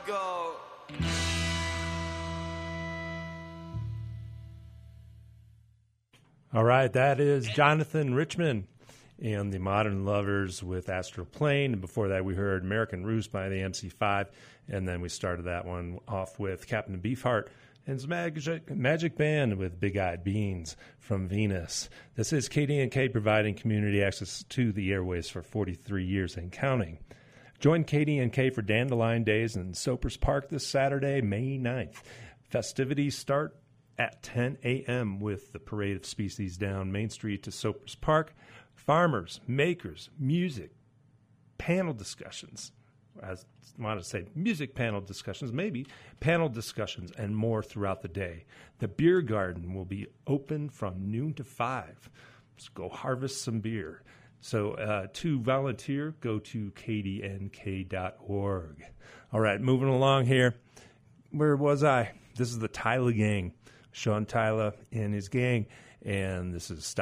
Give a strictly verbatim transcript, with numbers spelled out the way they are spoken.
go. All right, that is Jonathan Richman and the Modern Lovers with Astral Plane. And before that, we heard American Roost by the M C five. And then we started that one off with Captain Beefheart and his magic, magic band with Big Eyed Beans from Venus. This is K D N K providing community access to the airways for forty-three years and counting. Join K D N K for Dandelion Days in Soapers Park this Saturday, May ninth. Festivities start at ten a.m. with the Parade of Species down Main Street to Soapers Park. Farmers, makers, music, panel discussions. I want to say music panel discussions, maybe panel discussions, and more throughout the day. The beer garden will be open from noon to five. Let's go harvest some beer. So uh, to volunteer, go to k d n k dot org. All right, moving along here. Where was I? This is the Tyler Gang. Sean Tyler and his gang, and this is Stop